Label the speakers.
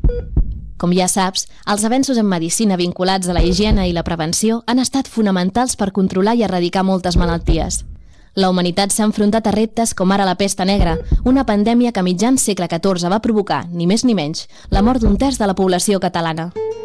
Speaker 1: Com ja saps, els avenços en medicina vinculats a la higiene i la prevenció han estat fonamentals per controlar i erradicar moltes malalties. La humanitat s'ha enfrontat a reptes com ara la pesta negra, una pandèmia que a mitjans segle XIV va provocar, ni més ni menys, la mort d'un terç de la població catalana.